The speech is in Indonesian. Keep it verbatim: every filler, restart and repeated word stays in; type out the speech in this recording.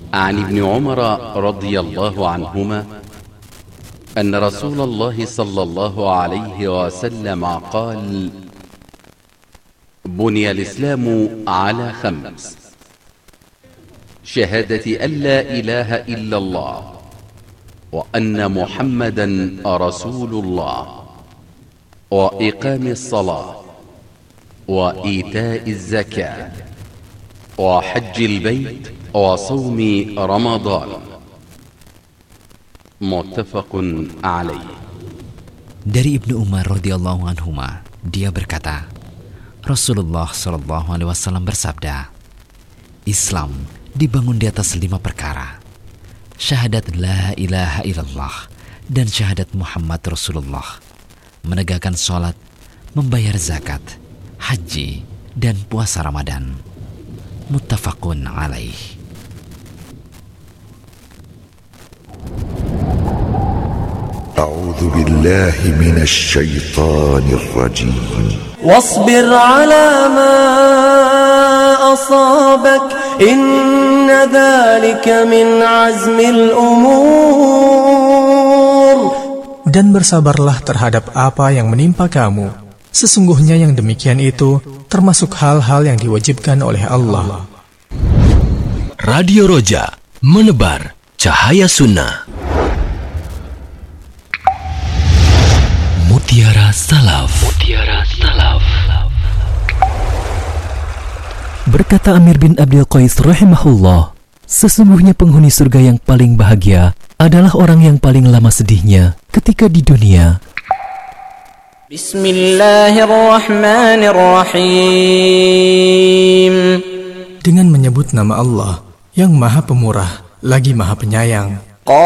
عن ابن عمر رضي الله عنهما أن رسول الله صلى الله عليه وسلم قال: بني الإسلام على خمس: شهادة أن لا إله إلا الله وأن محمدا رسول الله وإقام الصلاة وإيتاء الزكاة وحج البيت وصوم رمضان. متفق عليه. Dari Ibnu Umar radhiyallahu anhuma, dia berkata, Rasulullah shallallahu alaihi wasallam bersabda, Islam dibangun di atas lima perkara: syahadat la ilaha illallah dan syahadat Muhammad Rasulullah, menegakkan sholat, membayar zakat, haji, dan puasa Ramadan. Muttafaqun alaih. A'udzu billahi minasy syaithanir rajim. Wasbir 'ala ma asabak, inna dzalika min 'azmil umur. Dan bersabarlah terhadap apa yang menimpa kamu. Sesungguhnya yang demikian itu termasuk hal-hal yang diwajibkan oleh Allah. Radio Roja, menebar cahaya sunnah. Mutiara Salaf. Mutiara Salaf. Berkata Amir bin Abdul Qais rahimahullah, sesungguhnya penghuni surga yang paling bahagia adalah orang yang paling lama sedihnya ketika di dunia. Bismillahirrahmanirrahim. Dengan menyebut nama Allah yang Maha Pemurah lagi Maha Penyayang.